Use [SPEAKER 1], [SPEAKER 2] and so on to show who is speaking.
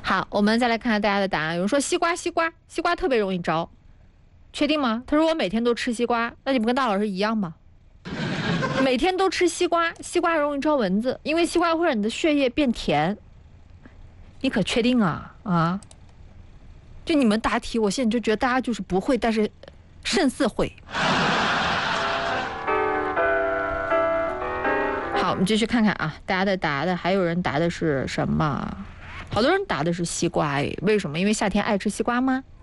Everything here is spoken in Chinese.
[SPEAKER 1] 好，我们再来看看大家的答案。有人说西瓜特别容易招，确定吗？他说我每天都吃西瓜，那你不跟大老师一样吗？每天都吃西瓜，西瓜容易招蚊子，因为西瓜会让你的血液变甜。你可确定啊？啊？就你们答题，我现在就觉得大家就是不会，但是胜似会。好，我们继续看看啊，大家答的还有人答的是什么？好多人答的是西瓜，为什么？因为夏天爱吃西瓜吗？